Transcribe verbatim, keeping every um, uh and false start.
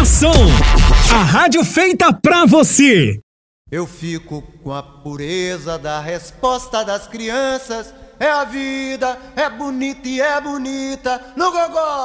Vibração, a rádio feita pra você. Eu fico com a pureza da resposta das crianças. É a vida, é bonita e é bonita no gogó.